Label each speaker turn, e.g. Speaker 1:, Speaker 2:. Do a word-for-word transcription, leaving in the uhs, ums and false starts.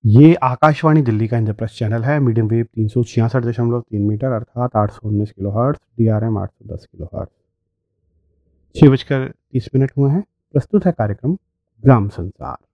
Speaker 1: ये आकाशवाणी दिल्ली का इंद्रप्रस्थ चैनल है। मीडियम वेव तीन सौ छियासठ दशमलव तीन मीटर अर्थात आठ सौ उन्नीस kilo hertz, D R M आठ सौ दस किलो हर्ट्ज। छः बजकर तीस मिनट हुए हैं। प्रस्तुत है कार्यक्रम ग्राम संसार।